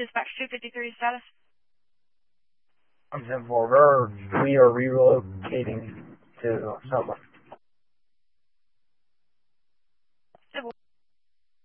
Dispatch 253 status. I'm 10-4. We are relocating to Southwest.